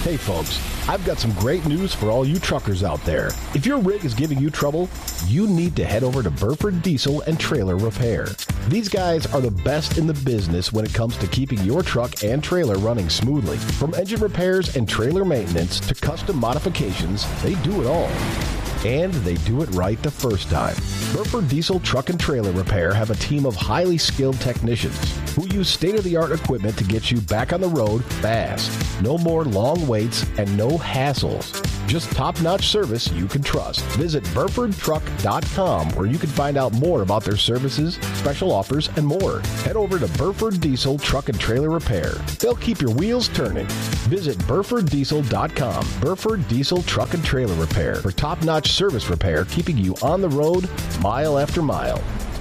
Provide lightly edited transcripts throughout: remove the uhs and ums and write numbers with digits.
Hey folks, I've got some great news for all you truckers out there. If your rig is giving you trouble, you need to head over to Burford Diesel and Trailer Repair. These guys are the best in the business when it comes to keeping your truck and trailer running smoothly. From engine repairs and trailer maintenance to custom modifications, they do it all. And they do it right the first time. Burford Diesel Truck and Trailer Repair have a team of highly skilled technicians who use state-of-the-art equipment to get you back on the road fast. No more long waits and no hassles. Just top-notch service you can trust. Visit BurfordTruck.com where you can find out more about their services, special offers, and more. Head over to Burford Diesel Truck and Trailer Repair. They'll keep your wheels turning. Visit BurfordDiesel.com. Burford Diesel Truck and Trailer Repair for top-notch service repair, keeping you on the road mile after mile.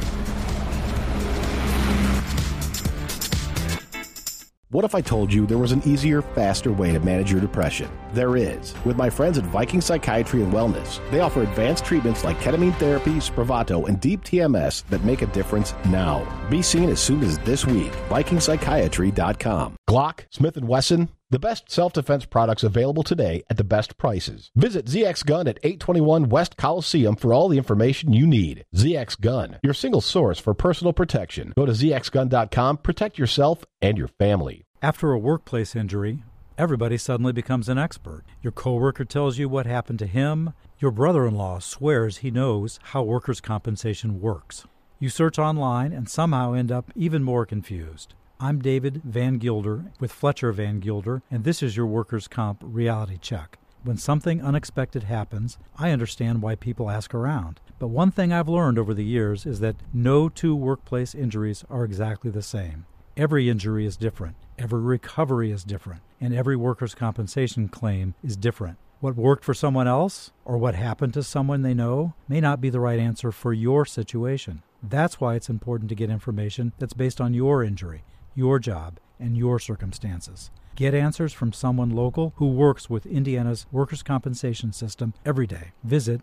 What if I told you there was an easier, faster way to manage your depression? There is. With my friends at Viking Psychiatry and Wellness, they offer advanced treatments like ketamine therapy, Spravato, and deep TMS that make a difference now. Be seen as soon as this week. VikingPsychiatry.com. Glock, Smith & Wesson, the best self-defense products available today at the best prices. Visit ZX Gun at 821 West Coliseum for all the information you need. ZX Gun, your single source for personal protection. Go to ZXGun.com, protect yourself and your family. After a workplace injury, everybody suddenly becomes an expert. Your coworker tells you what happened to him. Your brother-in-law swears he knows how workers' compensation works. You search online and somehow end up even more confused. I'm David Van Gilder with Fletcher Van Gilder, and this is your Workers' Comp Reality Check. When something unexpected happens, I understand why people ask around. But one thing I've learned over the years is that no two workplace injuries are exactly the same. Every injury is different, every recovery is different, and every workers' compensation claim is different. What worked for someone else, or what happened to someone they know, may not be the right answer for your situation. That's why it's important to get information that's based on your injury, your job, and your circumstances. Get answers from someone local who works with Indiana's workers' compensation system every day. Visit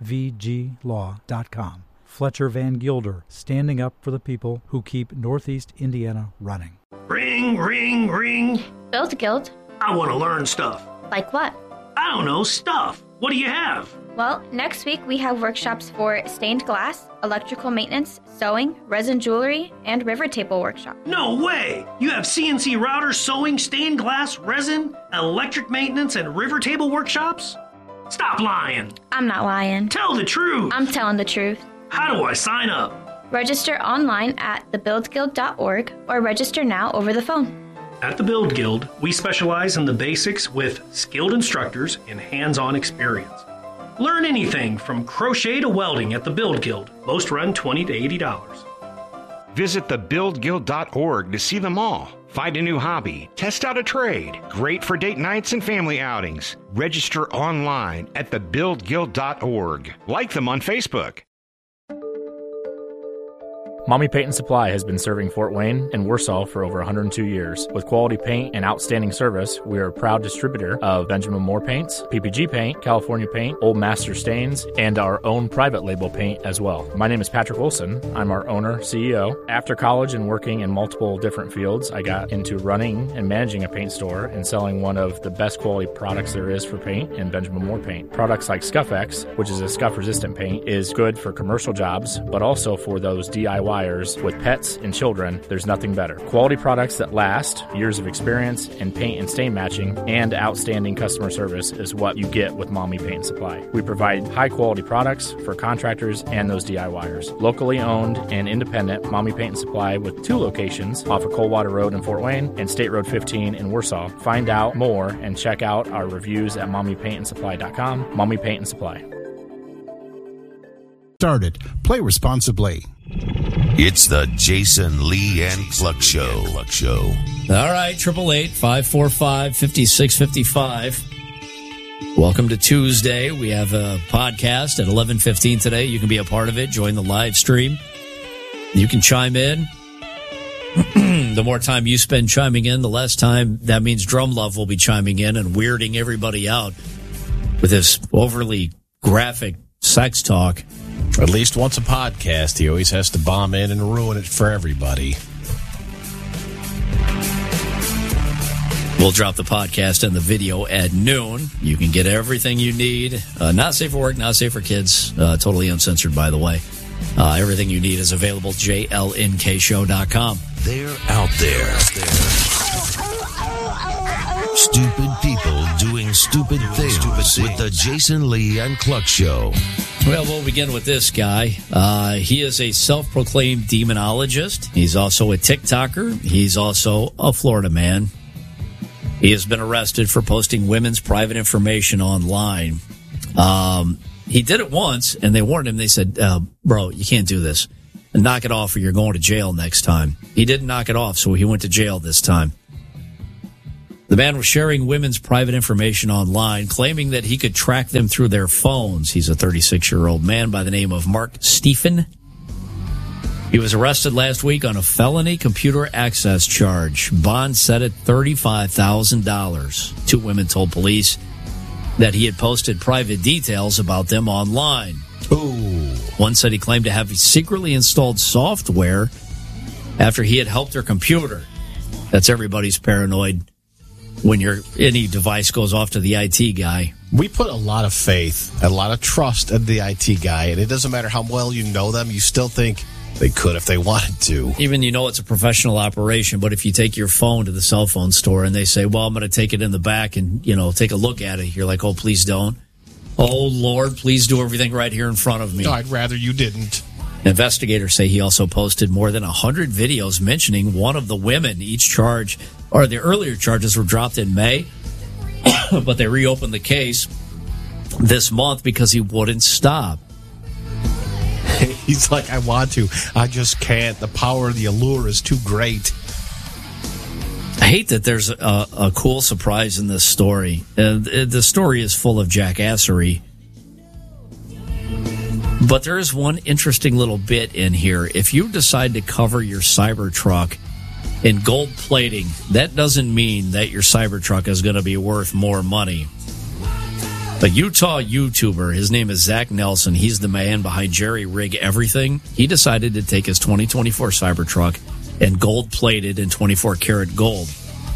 FVGlaw.com. Fletcher Van Gilder, standing up for the people who keep Northeast Indiana running. Ring, ring, ring. Build Guild. I want to learn stuff. Like what? I don't know, stuff. What do you have? Well, next week we have workshops for stained glass, electrical maintenance, sewing, resin jewelry, and river table workshop. No way! You have CNC routers, sewing, stained glass, resin, electric maintenance, and river table workshops? Stop lying. I'm not lying. Tell the truth. I'm telling the truth. How do I sign up? Register online at thebuildguild.org or register now over the phone. At the Build Guild, we specialize in the basics with skilled instructors and hands-on experience. Learn anything from crochet to welding at the Build Guild. Most run $20 to $80. Visit thebuildguild.org to see them all. Find a new hobby. Test out a trade. Great for date nights and family outings. Register online at thebuildguild.org. Like them on Facebook. Mommy Paint and Supply has been serving Fort Wayne and Warsaw for over 102 years. With quality paint and outstanding service, we are a proud distributor of Benjamin Moore paints, PPG paint, California paint, Old Master stains, and our own private label paint as well. My name is Patrick Wilson. I'm our owner, CEO. After college and working in multiple different fields, I got into running and managing a paint store and selling one of the best quality products there is for paint in Benjamin Moore paint. Products like Scuff-X, which is a scuff-resistant paint, is good for commercial jobs, but also for those DIY with pets and children. There's nothing better. Quality products that last, years of experience in paint and stain matching, and outstanding customer service is what you get with Mommy Paint and Supply. We provide high quality products for contractors and those DIYers. Locally owned and independent Mommy Paint and Supply with 2 locations off of Coldwater Road in Fort Wayne and State Road 15 in Warsaw. Find out more and check out our reviews at mommypaintandsupply.com. Mommy Paint and Supply. Started. Play responsibly. It's the Jason Lee and Cluck Show. All right, 888-545-5655. Welcome to Tuesday. We have a podcast at 11:15 today. You can be a part of it. Join the live stream. You can chime in. The more time you spend chiming in, the less time that means Drum Love will be chiming in and weirding everybody out with this overly graphic sex talk. At least once a podcast, he always has to bomb in and ruin it for everybody. We'll drop the podcast and the video at noon. You can get everything you need. Not safe for work, not safe for kids. Totally uncensored, by the way. Everything you need is available at jlnkshow.com. They're out there. Stupid people doing stupid things with the Jason Lee and Cluck Show. Well, we'll begin with this guy. He is a self-proclaimed demonologist. He's also a TikToker. He's also a Florida man. He has been arrested for posting women's private information online. He did it once, and they warned him. They said, bro, you can't do this. Knock it off or you're going to jail next time. He didn't knock it off, so he went to jail this time. The man was sharing women's private information online, claiming that he could track them through their phones. He's a 36-year-old man by the name of Mark Stephen. He was arrested last week on a felony computer access charge. Bond set at $35,000. Two women told police that he had posted private details about them online. Ooh. One said he claimed to have secretly installed software after he had helped her computer. That's everybody's paranoid when any device goes off to the IT guy. We put a lot of faith and a lot of trust in the IT guy, and it doesn't matter how well you know them, you still think they could if they wanted to. Even it's a professional operation, but if you take your phone to the cell phone store and they say, well, I'm going to take it in the back and, take a look at it, you're like, oh, please don't. Oh, Lord, please do everything right here in front of me. No, I'd rather you didn't. Investigators say he also posted more than 100 videos mentioning one of the women. The earlier charges were dropped in May, but they reopened the case this month because he wouldn't stop. He's like, I want to. I just can't. The power of the allure is too great. I hate that there's a cool surprise in this story. The story is full of jackassery. But there is one interesting little bit in here. If you decide to cover your Cybertruck in gold plating, that doesn't mean that your Cybertruck is going to be worth more money. A Utah YouTuber, his name is Zach Nelson. He's the man behind Jerry Rig Everything. He decided to take his 2024 Cybertruck and gold plated in 24 karat gold.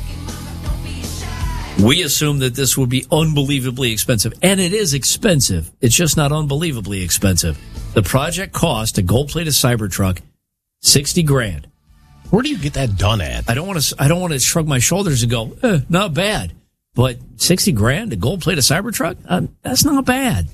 We assumed that this would be unbelievably expensive, and it is expensive. It's just not unbelievably expensive. The project cost a gold-plated Cybertruck $60,000. Where do you get that done at? I don't want to shrug my shoulders and go, not bad. But $60,000 to gold-plated Cybertruck, that's not bad.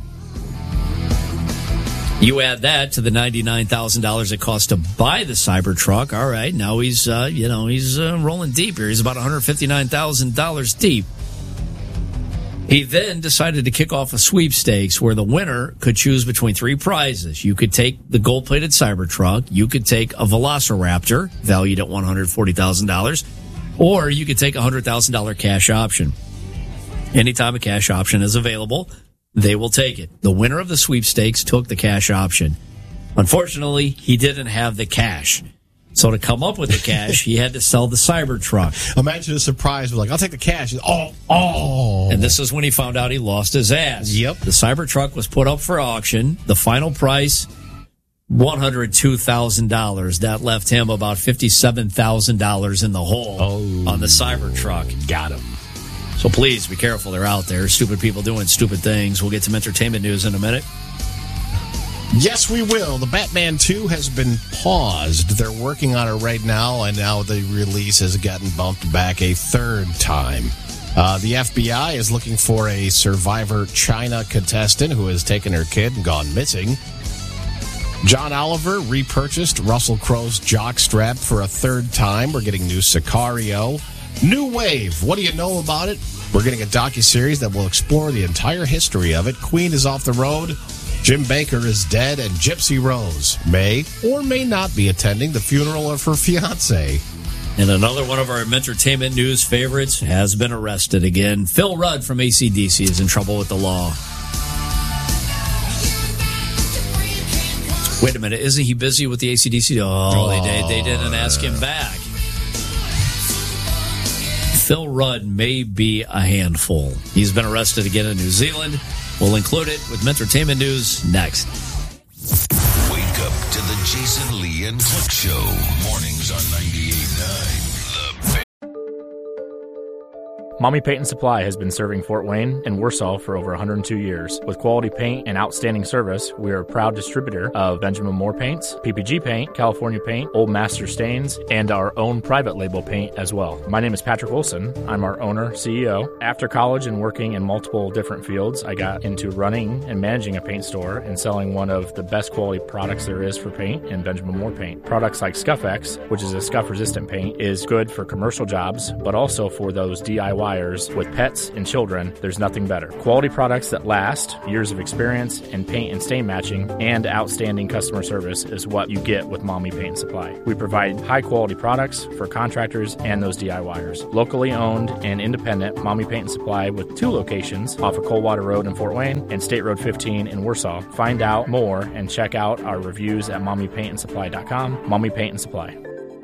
You add that to the $99,000 it cost to buy the Cybertruck. All right, now he's rolling deep here. He's about $159,000 deep. He then decided to kick off a sweepstakes where the winner could choose between three prizes. You could take the gold-plated Cybertruck. You could take a Velociraptor, valued at $140,000. Or you could take a $100,000 cash option. Anytime a cash option is available, they will take it. The winner of the sweepstakes took the cash option. Unfortunately, he didn't have the cash. So to come up with the cash, he had to sell the Cybertruck. Imagine the surprise. We're like, I'll take the cash. Oh. And this is when he found out he lost his ass. Yep. The Cybertruck was put up for auction. The final price, $102,000. That left him about $57,000 in the hole on the Cybertruck. Got him. So please be careful. They're out there. Stupid people doing stupid things. We'll get some entertainment news in a minute. Yes, we will. The Batman 2 has been paused. They're working on it right now, and now the release has gotten bumped back a third time. The FBI is looking for a Survivor China contestant who has taken her kid and gone missing. John Oliver repurchased Russell Crowe's jockstrap for a third time. We're getting new Sicario. New Wave. What do you know about it? We're getting a docuseries that will explore the entire history of it. Queen is off the road. Jim Baker is dead, and Gypsy Rose may or may not be attending the funeral of her fiancé. And another one of our entertainment news favorites has been arrested again. Phil Rudd from AC/DC is in trouble with the law. Wait a minute, isn't he busy with the AC/DC? They didn't ask him back. Phil Rudd may be a handful. He's been arrested again in New Zealand. We'll include it with entertainment news next. Wake up to the Jason Lee and Cluck Show. Mornings on 98.9. The Mommy Paint and Supply has been serving Fort Wayne and Warsaw for over 102 years. With quality paint and outstanding service, we are a proud distributor of Benjamin Moore Paints, PPG Paint, California Paint, Old Master Stains, and our own private label paint as well. My name is Patrick Wilson. I'm our owner, CEO. After college and working in multiple different fields, I got into running and managing a paint store and selling one of the best quality products there is for paint in Benjamin Moore Paint. Products like Scuff-X, which is a scuff-resistant paint, is good for commercial jobs, but also for those DIYers with pets and children. There's nothing better. Quality products that last, years of experience in paint and stain matching, and outstanding customer service is what you get with Mommy Paint and Supply. We provide high-quality products for contractors and those DIYers. Locally owned and independent, Mommy Paint and Supply with 2 locations off of Coldwater Road in Fort Wayne and State Road 15 in Warsaw. Find out more and check out our reviews at mommypaintandsupply.com. Mommy Paint and Supply.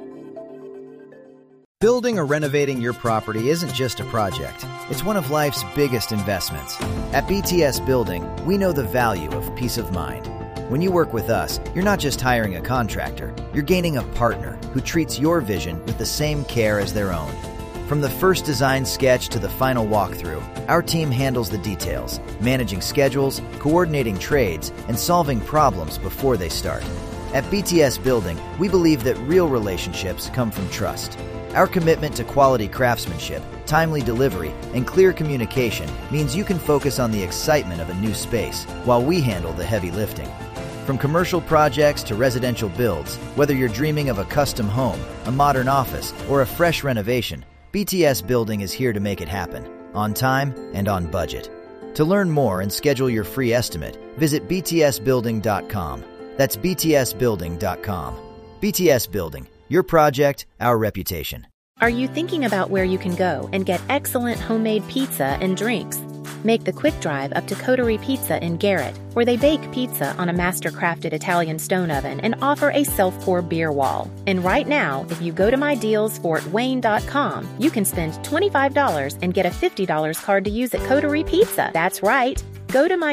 Building or renovating your property isn't just a project. It's one of life's biggest investments. At BTS Building, we know the value of peace of mind. When you work with us, you're not just hiring a contractor. You're gaining a partner who treats your vision with the same care as their own. From the first design sketch to the final walkthrough, our team handles the details, managing schedules, coordinating trades, and solving problems before they start. At BTS Building, we believe that real relationships come from trust. Our commitment to quality craftsmanship, timely delivery, and clear communication means you can focus on the excitement of a new space while we handle the heavy lifting. From commercial projects to residential builds, whether you're dreaming of a custom home, a modern office, or a fresh renovation, BTS Building is here to make it happen, on time and on budget. To learn more and schedule your free estimate, visit btsbuilding.com. That's btsbuilding.com. BTS Building. Your project, our reputation. Are you thinking about where you can go and get excellent homemade pizza and drinks? Make the quick drive up to Coterie Pizza in Garrett, where they bake pizza on a master-crafted Italian stone oven and offer a self-pour beer wall. And right now, if you go to mydealsfortwayne.com, you can spend $25 and get a $50 card to use at Coterie Pizza. That's right. Go to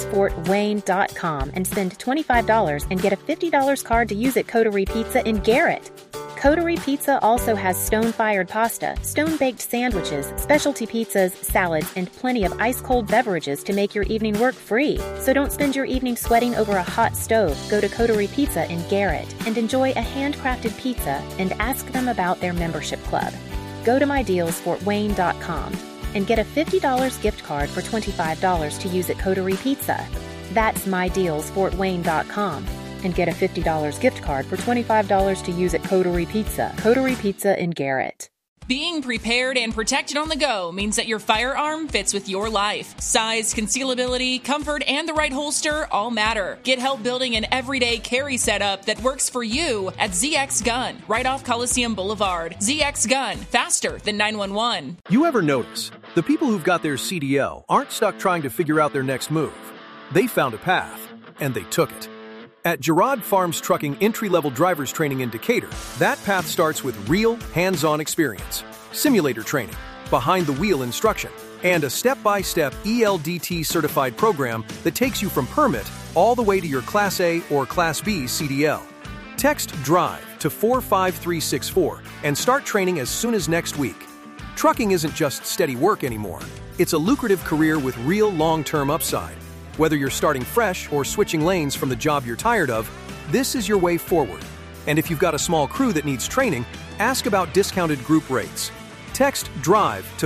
mydealsfortwayne.com and spend $25 and get a $50 card to use at Coterie Pizza in Garrett. Coterie Pizza also has stone-fired pasta, stone-baked sandwiches, specialty pizzas, salads, and plenty of ice-cold beverages to make your evening work free. So don't spend your evening sweating over a hot stove. Go to Coterie Pizza in Garrett and enjoy a handcrafted pizza and ask them about their membership club. Go to mydealsfortwayne.com and get a $50 gift card for $25 to use at Coterie Pizza. That's mydealsfortwayne.com. And get a $50 gift card for $25 to use at Coterie Pizza. Coterie Pizza in Garrett. Being prepared and protected on the go means that your firearm fits with your life. Size, concealability, comfort, and the right holster all matter. Get help building an everyday carry setup that works for you at ZX Gun, right off Coliseum Boulevard. ZX Gun, faster than 911. You ever notice the people who've got their CDL aren't stuck trying to figure out their next move? They found a path, and they took it. At Girard Farms Trucking entry-level driver's training in Decatur, that path starts with real, hands-on experience, simulator training, behind-the-wheel instruction, and a step-by-step ELDT-certified program that takes you from permit all the way to your Class A or Class B CDL. Text DRIVE to 45364 and start training as soon as next week. Trucking isn't just steady work anymore. It's a lucrative career with real long-term upside. Whether you're starting fresh or switching lanes from the job you're tired of, this is your way forward. And if you've got a small crew that needs training, ask about discounted group rates. Text DRIVE to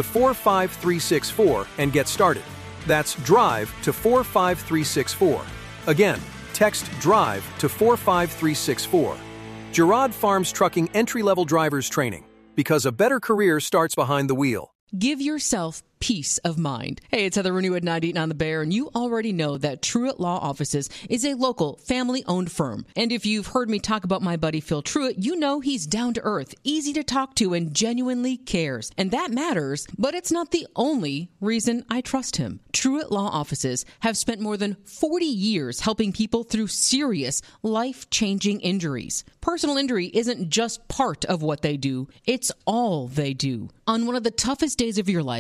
45364 and get started. That's DRIVE to 45364. Again, text DRIVE to 45364. Girard Farms Trucking entry-level driver's training, because a better career starts behind the wheel. Give yourself peace of mind. Hey, it's Heather Renew at 98 on the Bear, and you already know that Truitt Law Offices is a local, family-owned firm. And if you've heard me talk about my buddy Phil Truitt, you know he's down to earth, easy to talk to, and genuinely cares. And that matters, but it's not the only reason I trust him. Truitt Law Offices have spent more than 40 years helping people through serious, life-changing injuries. Personal injury isn't just part of what they do, it's all they do. On one of the toughest days of your life,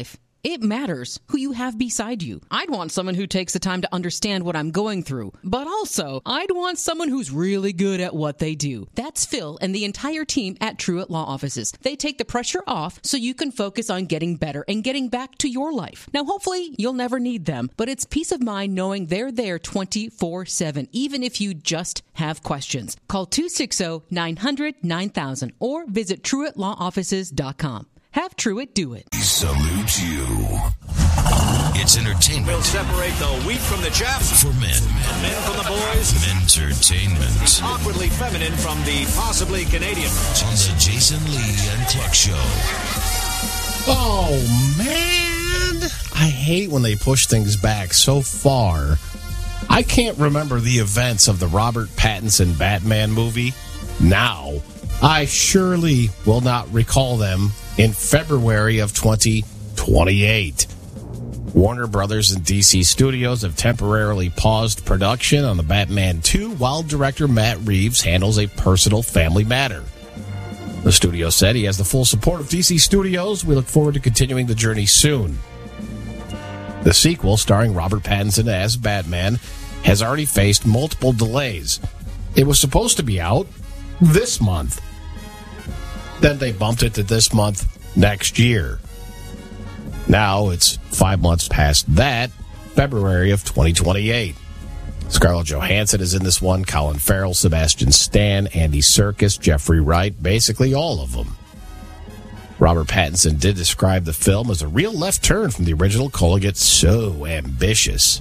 It matters who you have beside you. I'd want someone who takes the time to understand what I'm going through, but also I'd want someone who's really good at what they do. That's Phil and the entire team at Truett Law Offices. They take the pressure off so you can focus on getting better and getting back to your life. Now, hopefully, you'll never need them, but it's peace of mind knowing they're there 24/7, even if you just have questions. Call 260-900-9000 or visit TruettLawOffices.com. Have Truett do it. Salute you. It's entertainment. We'll separate the wheat from the chaff. For men. Men from the boys. Entertainment. Awkwardly feminine from the possibly Canadian. On the Jason Lee and Cluck Show. Oh, man. I hate when they push things back so far. I can't remember the events of the Robert Pattinson Batman movie now. I surely will not recall them in February of 2028. Warner Brothers and DC Studios have temporarily paused production on the Batman 2 while director Matt Reeves handles a personal family matter. The studio said he has the full support of DC Studios. We look forward to continuing the journey soon. The sequel, starring Robert Pattinson as Batman, has already faced multiple delays. It was supposed to be out this month. Then they bumped it to this month next year. Now it's 5 months past that, February of 2028. Scarlett Johansson is in this one, Colin Farrell, Sebastian Stan, Andy Serkis, Jeffrey Wright, basically all of them. Robert Pattinson did describe the film as a real left turn from the original, calling it so ambitious.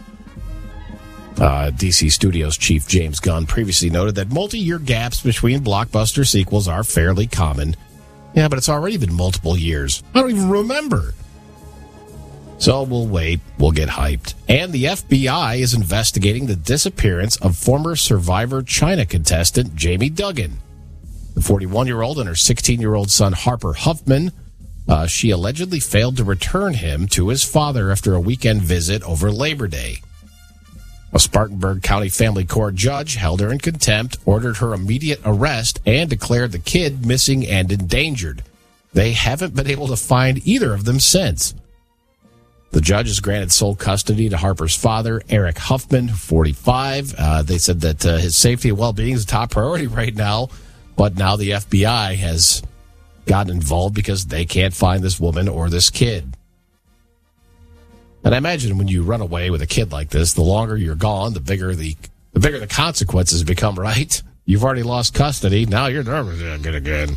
DC Studios chief James Gunn previously noted that multi-year gaps between blockbuster sequels are fairly common. Yeah, but it's already been multiple years. I don't even remember. So we'll wait. We'll get hyped. And the FBI is investigating the disappearance of former Survivor China contestant Jamie Duggan. The 41-year-old and her 16-year-old son Harper Huffman, she allegedly failed to return him to his father after a weekend visit over Labor Day. A Spartanburg County Family Court judge held her in contempt, ordered her immediate arrest, and declared the kid missing and endangered. They haven't been able to find either of them since. The judge has granted sole custody to Harper's father, Eric Huffman, 45. They said that his safety and well-being is a top priority right now, but now the FBI has gotten involved because they can't find this woman or this kid. And I imagine when you run away with a kid like this, the longer you're gone, the bigger the consequences become, right? You've already lost custody. Now you're never going to get again.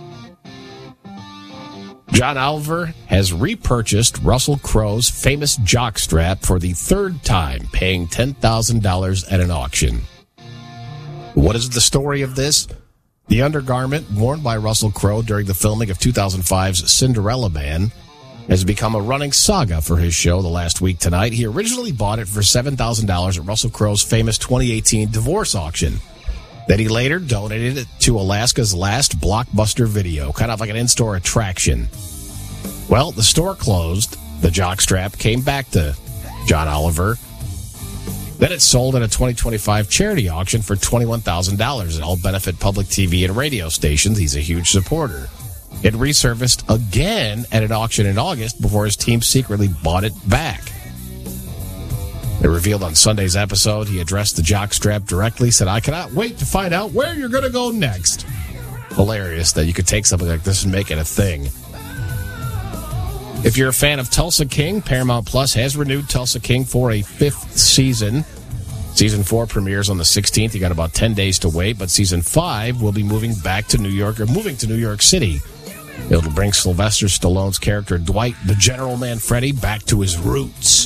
John Oliver has repurchased Russell Crowe's famous jockstrap for the third time, paying $10,000 at an auction. What is the story of this? The undergarment worn by Russell Crowe during the filming of 2005's Cinderella Man has become a running saga for his show The Last Week Tonight. He originally bought it for $7,000 at Russell Crowe's famous 2018 divorce auction. Then he later donated it to Alaska's last Blockbuster Video, kind of like an in-store attraction. Well, the store closed. The jockstrap came back to John Oliver. Then it sold at a 2025 charity auction for $21,000 at all benefit public TV and radio stations. He's a huge supporter. It resurfaced again at an auction in August before his team secretly bought it back. They revealed on Sunday's episode he addressed the jockstrap directly, said, "I cannot wait to find out where you're going to go next." Hilarious that you could take something like this and make it a thing. If you're a fan of Tulsa King, Paramount Plus has renewed Tulsa King for a 5th season. Season 4 premieres on the 16th. You got about 10 days to wait, but Season 5 will be moving to New York City. It'll bring Sylvester Stallone's character Dwight, the General Manfredi, back to his roots.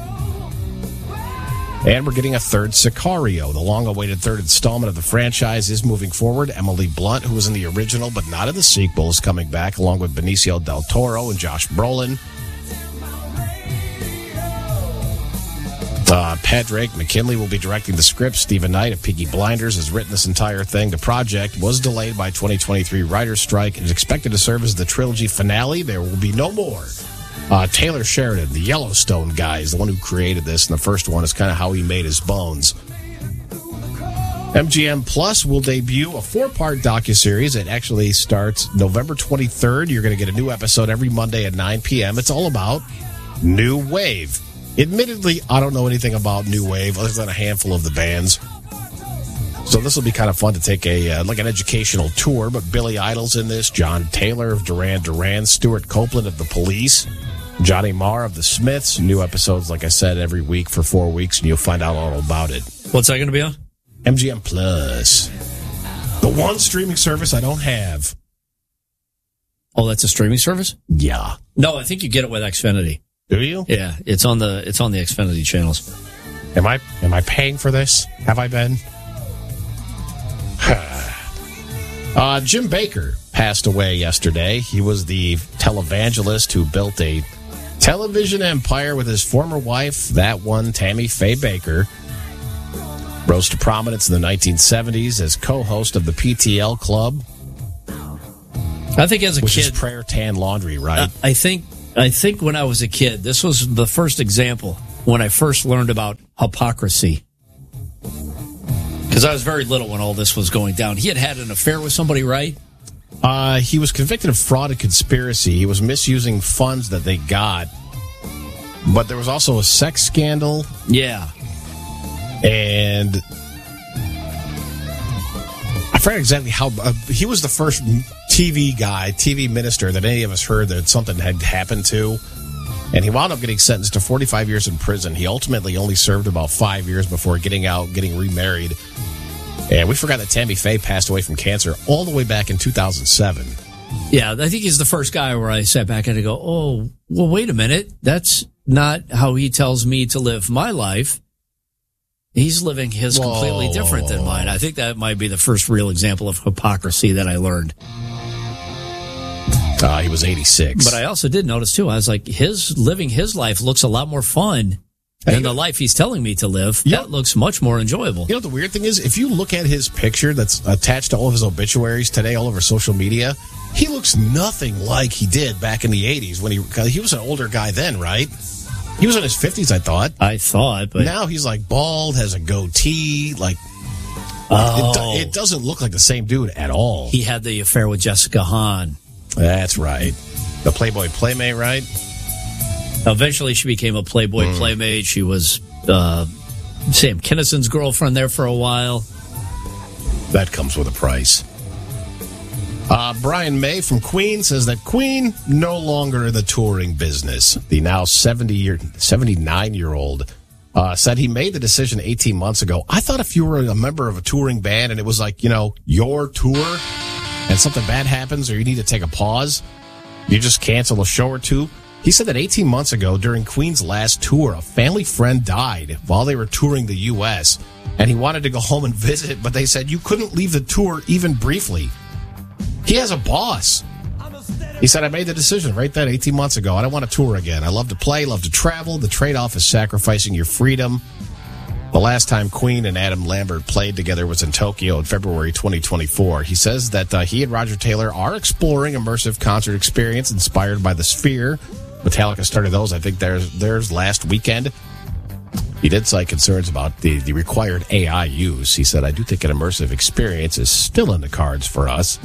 And we're getting a third Sicario. The long-awaited third installment of the franchise is moving forward. Emily Blunt, who was in the original but not in the sequel, is coming back, along with Benicio del Toro and Josh Brolin. Padraig McKinley will be directing the script. Stephen Knight of Peaky Blinders has written this entire thing. The project was delayed by 2023 writer's strike and is expected to serve as the trilogy finale. There will be no more. Taylor Sheridan, the Yellowstone guy, is the one who created this, and the first one is kind of how he made his bones. MGM Plus will debut a 4-part docuseries. It actually starts November 23rd. You're going to get a new episode every Monday at 9 p.m. It's all about New Wave. Admittedly, I don't know anything about New Wave other than a handful of the bands. So this will be kind of fun to take like an educational tour. But Billy Idol's in this, John Taylor of Duran Duran, Stuart Copeland of The Police, Johnny Marr of The Smiths. New episodes, like I said, every week for 4 weeks, and you'll find out all about it. What's that going to be on? MGM Plus. The one streaming service I don't have. Oh, that's a streaming service? Yeah. No, I think you get it with Xfinity. Do you? Yeah, it's on the Xfinity channels. Am I paying for this? Have I been? Jim Baker passed away yesterday. He was the televangelist who built a television empire with his former wife, that one, Tammy Faye Baker. Rose to prominence in the 1970s as co-host of the PTL Club. I think as a which kid, is Prayer Tan Laundry, right? I think when I was a kid, this was the first example when I first learned about hypocrisy. Because I was very little when all this was going down. He had an affair with somebody, right? He was convicted of fraud and conspiracy. He was misusing funds that they got. But there was also a sex scandal. Yeah. And I forget exactly how. He was the first TV minister that any of us heard that something had happened to. And he wound up getting sentenced to 45 years in prison. He ultimately only served about 5 years before getting out, getting remarried. And we forgot that Tammy Faye passed away from cancer all the way back in 2007. Yeah, I think he's the first guy where I sat back and I go, oh, well, wait a minute. That's not how he tells me to live my life. He's living his completely different than mine. I think that might be the first real example of hypocrisy that I learned. He was 86. But I also did notice, too, I was like, living his life looks a lot more fun than the life he's telling me to live. Yep. That looks much more enjoyable. You know what the weird thing is? If you look at his picture that's attached to all of his obituaries today all over social media, he looks nothing like he did back in the 80s when he was an older guy then, right? He was in his 50s, I thought. But now he's like bald, has a goatee, like... It doesn't look like the same dude at all. He had the affair with Jessica Hahn. That's right. The Playboy Playmate, right? Eventually she became a Playboy Playmate. She was Sam Kinnison's girlfriend there for a while. That comes with a price. Brian May from Queen says that Queen no longer in the touring business. The now 79-year-old said he made the decision 18 months ago. I thought if you were a member of a touring band and it was like, your tour and something bad happens or you need to take a pause, you just cancel a show or two. He said that 18 months ago during Queen's last tour, a family friend died while they were touring the U.S. and he wanted to go home and visit, but they said you couldn't leave the tour even briefly. He has a boss. He said, I made the decision right then 18 months ago. I don't want to tour again. I love to play, love to travel. The trade-off is sacrificing your freedom. The last time Queen and Adam Lambert played together was in Tokyo in February 2024. He says that he and Roger Taylor are exploring immersive concert experience inspired by the Sphere. Metallica started those, I think, theirs last weekend. He did cite concerns about the required AI use. He said, I do think an immersive experience is still in the cards for us.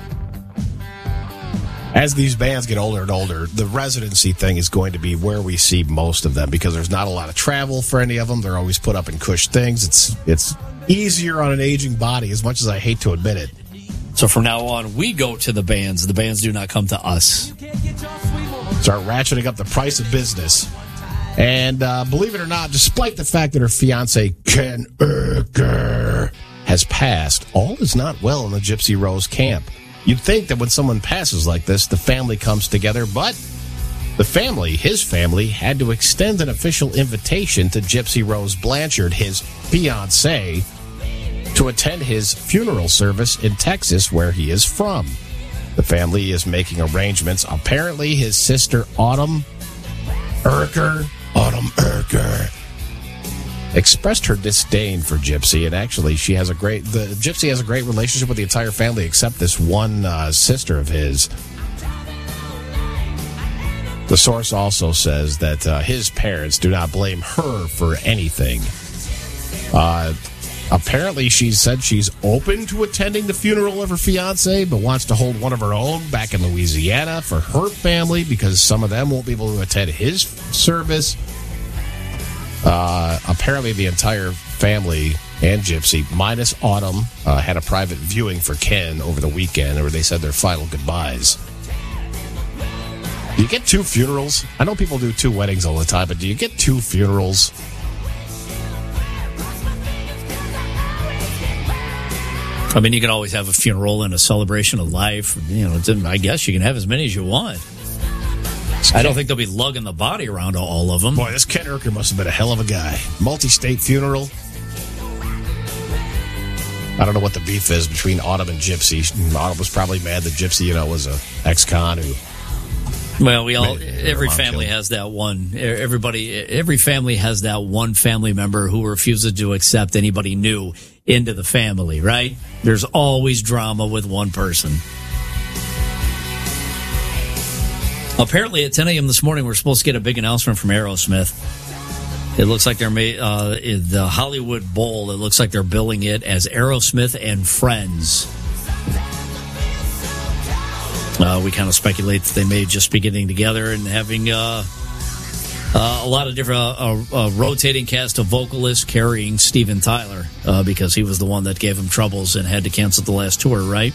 As these bands get older and older, the residency thing is going to be where we see most of them because there's not a lot of travel for any of them. They're always put up in cush things. It's easier on an aging body, as much as I hate to admit it. So from now on, we go to the bands. The bands do not come to us. Start ratcheting up the price of business. And believe it or not, despite the fact that her fiancé, Ken Urker, has passed, all is not well in the Gypsy Rose camp. You'd think that when someone passes like this, the family comes together, but the family, his family, had to extend an official invitation to Gypsy Rose Blanchard, his fiancée, to attend his funeral service in Texas, where he is from. The family is making arrangements. Apparently, his sister, Autumn Urker, expressed her disdain for Gypsy, and actually Gypsy has a great relationship with the entire family except this one sister of his. The source also says that his parents do not blame her for anything. Apparently, she said she's open to attending the funeral of her fiancé, but wants to hold one of her own back in Louisiana for her family because some of them won't be able to attend his service. Apparently, the entire family and Gypsy, minus Autumn, had a private viewing for Ken over the weekend where they said their final goodbyes. Do you get 2 funerals? I know people do 2 weddings all the time, but do you get 2 funerals? I mean, you can always have a funeral and a celebration of life. You know, I guess you can have as many as you want. I don't think they'll be lugging the body around to all of them. Boy, this Ken Urker must have been a hell of a guy. Multi-state funeral. I don't know what the beef is between Autumn and Gypsy. Autumn was probably mad that Gypsy, was a ex-con who... Well, every family has that one. Every family has that one family member who refuses to accept anybody new into the family, right? There's always drama with one person. Apparently at 10 a.m. this morning, we're supposed to get a big announcement from Aerosmith. It looks like they're the Hollywood Bowl. It looks like they're billing it as Aerosmith and Friends. We kind of speculate that they may just be getting together and having a lot of different rotating cast of vocalists carrying Steven Tyler because he was the one that gave him troubles and had to cancel the last tour, right?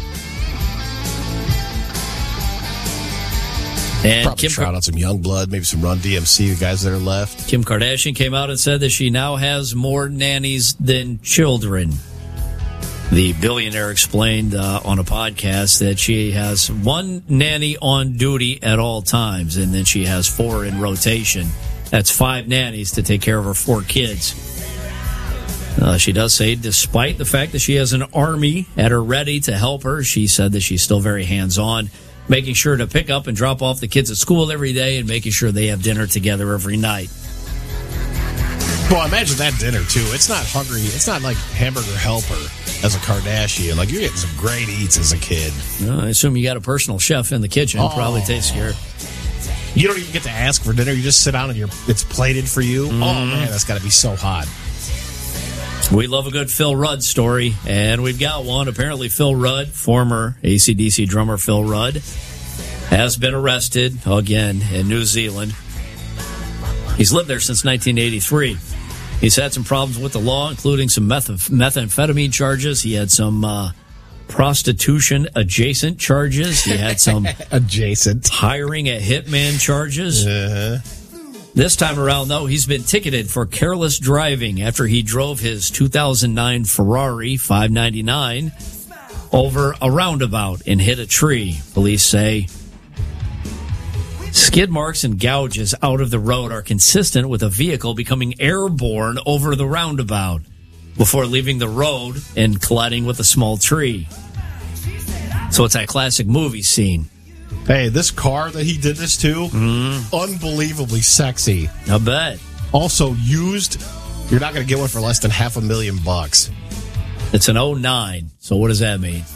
And probably trot out some young blood, maybe some Run DMC, the guys that are left. Kim Kardashian came out and said that she now has more nannies than children. The billionaire explained on a podcast that she has 1 nanny on duty at all times, and then she has 4 in rotation. That's 5 nannies to take care of her 4 kids. She does say, despite the fact that she has an army at her ready to help her, she said that she's still very hands-on, making sure to pick up and drop off the kids at school every day and making sure they have dinner together every night. Well, imagine that dinner, too. It's not hungry. It's not like Hamburger Helper as a Kardashian. Like, you're getting some great eats as a kid. I assume you got a personal chef in the kitchen. Probably takes care. You don't even get to ask for dinner. You just sit down and it's plated for you. Mm. Oh, man, that's got to be so hot. We love a good Phil Rudd story, and we've got one. Apparently, Phil Rudd, former AC/DC drummer Phil Rudd, has been arrested again in New Zealand. He's lived there since 1983. He's had some problems with the law, including some methamphetamine charges. He had some prostitution-adjacent charges. He had some hiring a hitman charges. This time around, though, he's been ticketed for careless driving after he drove his 2009 Ferrari 599 over a roundabout and hit a tree. Police say skid marks and gouges out of the road are consistent with a vehicle becoming airborne over the roundabout before leaving the road and colliding with a small tree. So it's that classic movie scene. Hey, this car that he did this to, unbelievably sexy. I bet. Also used, you're not going to get one for less than $500,000. It's an 09, so what does that mean?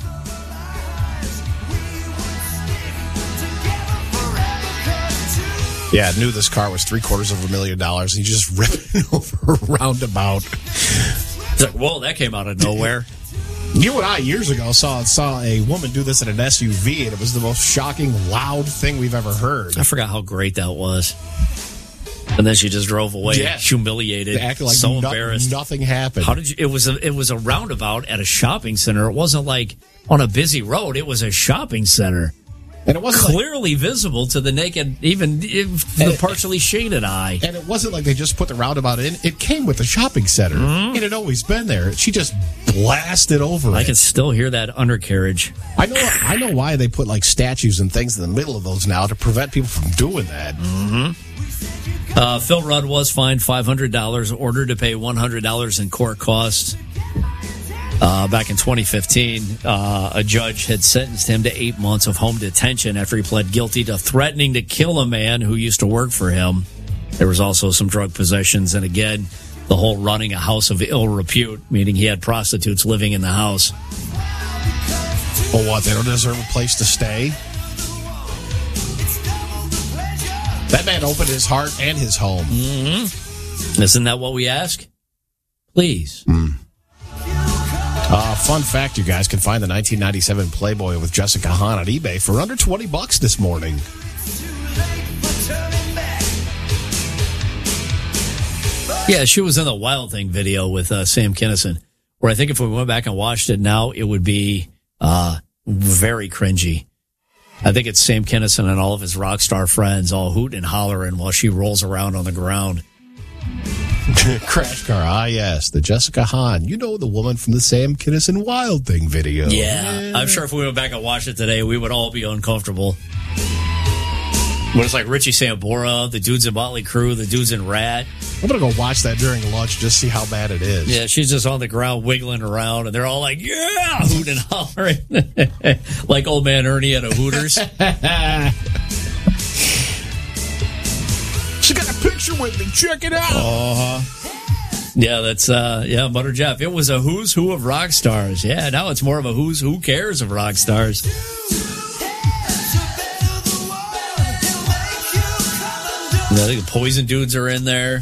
Yeah, I knew this car was $750,000. He just ripped it over a roundabout. It's like, whoa, that came out of nowhere. You and I, years ago, saw a woman do this in an SUV, and it was the most shocking, loud thing we've ever heard. I forgot how great that was. And then she just drove away, humiliated, acting like so embarrassed. Nothing happened. How did you? It was a roundabout at a shopping center. It wasn't like on a busy road. It was a shopping center. And it wasn't clearly visible to the naked, even the partially shaded eye. And it wasn't like they just put the roundabout in. It came with the shopping center. It had always been there. She just blasted over it. I can still hear that undercarriage. I know why they put like statues and things in the middle of those now to prevent people from doing that. Phil Rudd was fined $500, ordered to pay $100 in court costs. Back in 2015, a judge had sentenced him to 8 months of home detention after he pled guilty to threatening to kill a man who used to work for him. There was also some drug possessions, and again, the whole running a house of ill repute, meaning he had prostitutes living in the house. Well, what, they don't deserve a place to stay? That man opened his heart and his home. Isn't that what we ask? Please. Fun fact, you guys can find the 1997 Playboy with Jessica Hahn on eBay for under $20 this morning. Yeah, she was in the Wild Thing video with Sam Kinison, where I think if we went back and watched it now, it would be very cringy. I think it's Sam Kinison and all of his rock star friends all hooting and hollering while she rolls around on the ground. Crash Car, yes, the Jessica Hahn. You know, the woman from the Sam Kinison Wild Thing video. Yeah, I'm sure if we went back and watched it today, we would all be uncomfortable. When it's like Richie Sambora, the dudes in Motley Crue, the dudes in Rat. I'm going to go watch that during lunch, just see how bad it is. Yeah, she's just on the ground wiggling around, and they're all like, yeah, hooting and hollering. Like old man Ernie at a Hooters. She got a picture with me. Check it out. Yeah, that's, Butter Jeff. It was a who's who of rock stars. Yeah, now it's more of a who's who cares of rock stars. I think the Poison dudes are in there.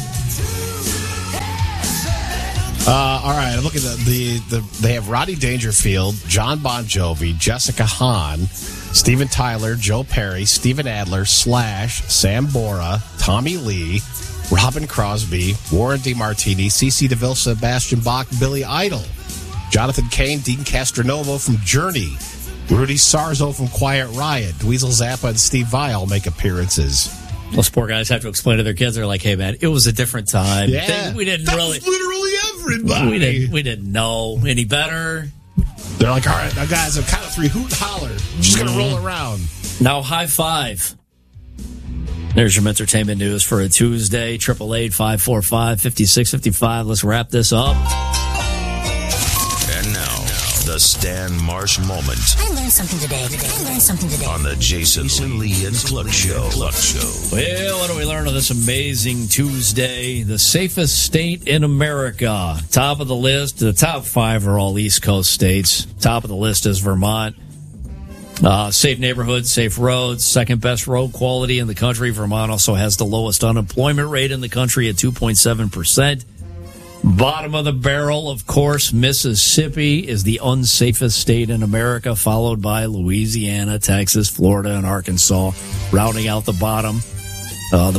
All right, I'm looking at they have Rodney Dangerfield, John Bon Jovi, Jessica Hahn, Steven Tyler, Joe Perry, Steven Adler, Slash, Sam Bora, Tommy Lee, Robin Crosby, Warren DeMartini, CeCe DeVille, Sebastian Bach, Billy Idol, Jonathan Cain, Dean Castronovo from Journey, Rudy Sarzo from Quiet Riot, Dweezil Zappa, and Steve Vai all make appearances. Those poor guys have to explain to their kids. They're like, hey, man, it was a different time. Yeah. We didn't that really. Was literally everybody. We didn't know any better. They're like, all right, now, guys, on count of three, hoot and holler. She's going to roll around. Now, high five. There's your entertainment news for a Tuesday. 888-545-5655. Let's wrap this up. And now, the Stan Marsh moment. I learned something today. On the Jason Lee and Cluck Show. Well, what do we learn on this amazing Tuesday? The safest state in America. Top of the list. The top 5 are all East Coast states. Top of the list is Vermont. Safe neighborhoods, safe roads, second best road quality in the country. Vermont also has the lowest unemployment rate in the country at 2.7%. Bottom of the barrel, of course, Mississippi is the unsafest state in America, followed by Louisiana, Texas, Florida, and Arkansas, rounding out the bottom 5.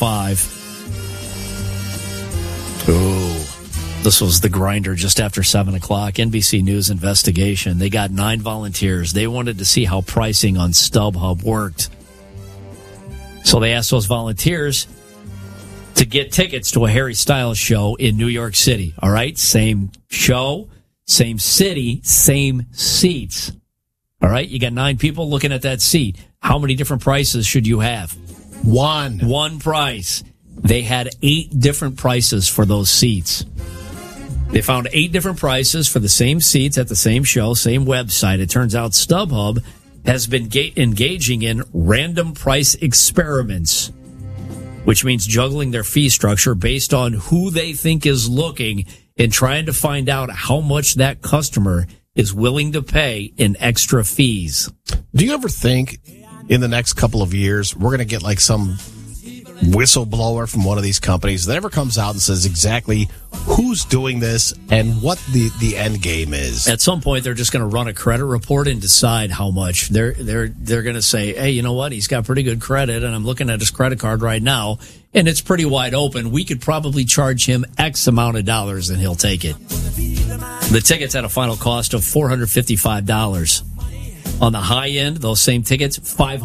Ooh, this was the grinder just after 7 o'clock. NBC News investigation. They got 9 volunteers. They wanted to see how pricing on StubHub worked. So they asked those volunteers to get tickets to a Harry Styles show in New York City. All right? Same show, same city, same seats. All right? You got 9 people looking at that seat. How many different prices should you have? One price. They had 8 different prices for those seats. They found 8 different prices for the same seats at the same show, same website. It turns out StubHub has been engaging in random price experiments, which means juggling their fee structure based on who they think is looking and trying to find out how much that customer is willing to pay in extra fees. Do you ever think in the next couple of years we're going to get like some whistleblower from one of these companies that ever comes out and says exactly who's doing this and what the end game is? At some point, they're just going to run a credit report and decide how much. They're going to say, hey, you know what? He's got pretty good credit, and I'm looking at his credit card right now, and it's pretty wide open. We could probably charge him X amount of dollars, and he'll take it. The tickets had a final cost of $455. On the high end, those same tickets,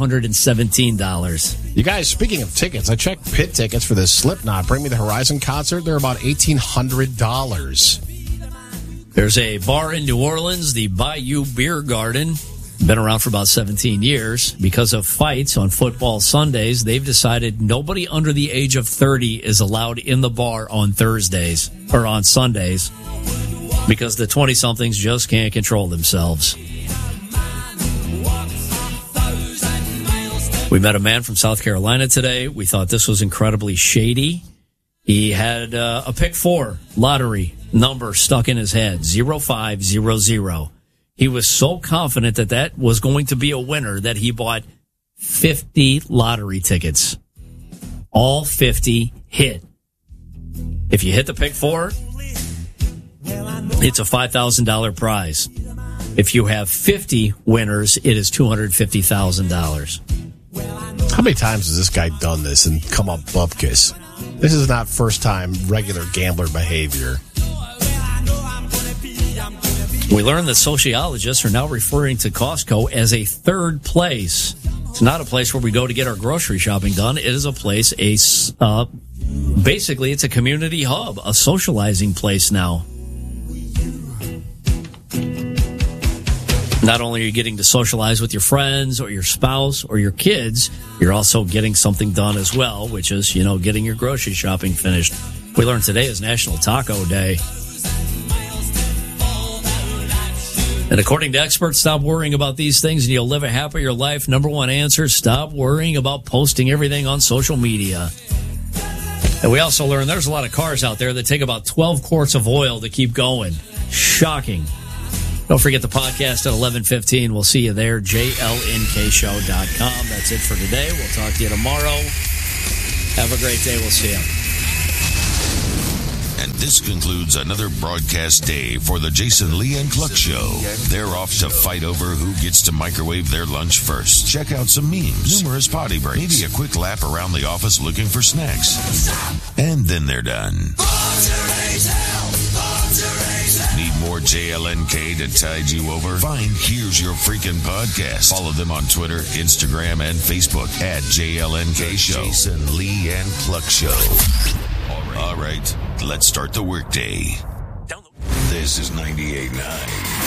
$517. You guys, speaking of tickets, I checked pit tickets for this Slipknot Bring Me the Horizon concert. They're about $1,800. There's a bar in New Orleans, the Bayou Beer Garden. Been around for about 17 years. Because of fights on football Sundays, they've decided nobody under the age of 30 is allowed in the bar on Thursdays or on Sundays because the 20-somethings just can't control themselves. We met a man from South Carolina today. We thought this was incredibly shady. He had a pick 4 lottery number stuck in his head, 0500. He was so confident that that was going to be a winner that he bought 50 lottery tickets. All 50 hit. If you hit the pick 4, it's a $5,000 prize. If you have 50 winners, it is $250,000. How many times has this guy done this and come up bupkis? This is not first time regular gambler behavior. We learned that sociologists are now referring to Costco as a third place. It's not a place where we go to get our grocery shopping done. It is a place, basically it's a community hub, a socializing place now. Not only are you getting to socialize with your friends or your spouse or your kids, you're also getting something done as well, which is, getting your grocery shopping finished. We learned today is National Taco Day. And according to experts, stop worrying about these things and you'll live a happier life. Number one answer, stop worrying about posting everything on social media. And we also learned there's a lot of cars out there that take about 12 quarts of oil to keep going. Shocking. Don't forget the podcast at 11:15. We'll see you there, jlnkshow.com. That's it for today. We'll talk to you tomorrow. Have a great day. We'll see you. And this concludes another broadcast day for the Jason Lee and Cluck Show. They're off to fight over who gets to microwave their lunch first. Check out some memes, numerous potty breaks, maybe a quick lap around the office looking for snacks. And then they're done. Need more JLNK to tide you over? Fine, here's your freaking podcast. Follow them on Twitter, Instagram, and Facebook at JLNK Show. Jason Lee and Cluck Show. All right, let's start the workday. This is 98.9.